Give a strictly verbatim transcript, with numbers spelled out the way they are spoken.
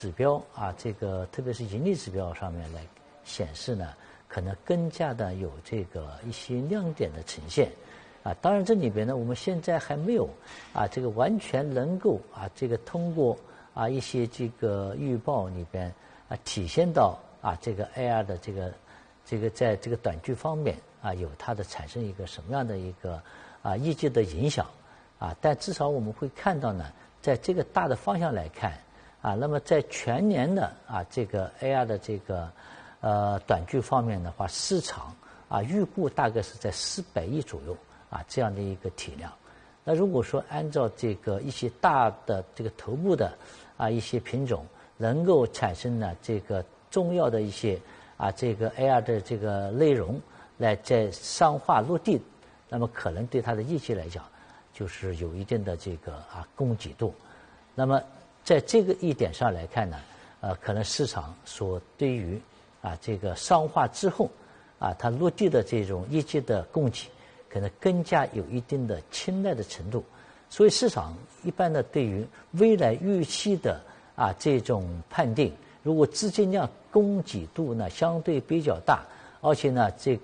指标啊，这个特别是盈利指标上面来显示呢，可能更加的有这个一些亮点的呈现，啊，当然这里边呢，我们现在还没有啊，这个完全能够啊，这个通过啊一些这个预报里边啊体现到啊这个 A R 的这个这个在这个短剧方面啊有它的产生一个什么样的一个啊业绩的影响啊，但至少我们会看到呢，在这个大的方向来看。啊，那么在全年的啊这个 A R 的这个呃短剧方面的话，市场啊预估大概是在四百亿左右啊这样的一个体量。那如果说按照这个一些大的这个头部的啊一些品种能够产生呢这个重要的一些啊这个 A R 的这个内容来在商化落地，那么可能对它的业绩来讲就是有一定的这个啊供给度。那么在这个一点上来看呢，呃，可能市场所对于啊这个商化之后啊它落地的这种业绩的供给，可能更加有一定的青睐的程度。所以市场一般的对于未来预期的啊这种判定，如果资金量供给度呢相对比较大，而且呢这